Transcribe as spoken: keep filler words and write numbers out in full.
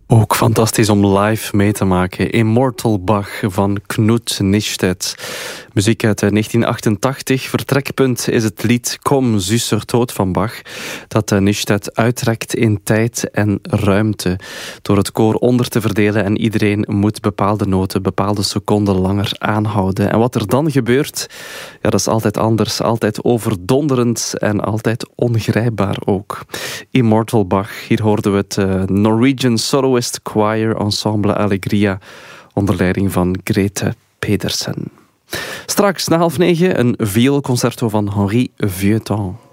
Ook fantastisch om live mee te maken. Immortal Bach van Knut Nischtet. Muziek uit negentien achtentachtig. Vertrekpunt is het lied Kom, zuster Toot van Bach, dat Nischtet uitrekt in tijd en ruimte. Door het koor onder te verdelen en iedereen moet bepaalde noten, bepaalde seconden langer aanhouden. En wat er dan gebeurt, ja, dat is altijd anders. Altijd overdonderend en altijd ongrijpbaar ook. Immortal Bach. Hier hoorden we het uh, Norwegian Soloist Choir Ensemble Allegria onder leiding van Grete Pedersen. Straks na half negen een vioolconcerto van Henri Vieuxtemps.